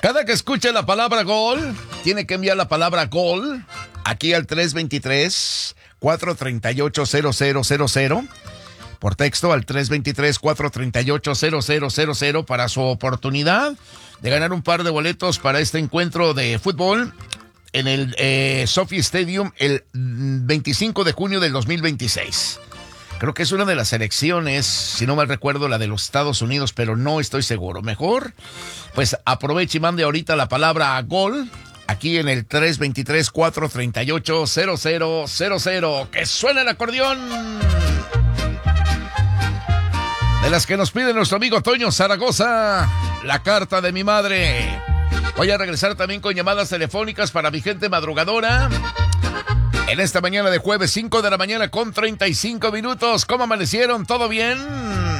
Cada que escuche la palabra gol, tiene que enviar la palabra gol aquí al 323-438-0000. Por texto al 323-438-0000 para su oportunidad de ganar un par de boletos para este encuentro de fútbol en el Sophie Stadium el 25 de junio del 2026. Creo que es una de las selecciones, si no mal recuerdo, la de los Estados Unidos, pero no estoy seguro. Mejor, pues aproveche y mande ahorita la palabra gol aquí en el 323-438-0000. ¡Que suene el acordeón! De las que nos pide nuestro amigo Toño Zaragoza, la carta de mi madre. Voy a regresar también con llamadas telefónicas para mi gente madrugadora. En esta mañana de jueves, 5 de la mañana con 35 minutos. ¿Cómo amanecieron? ¿Todo bien?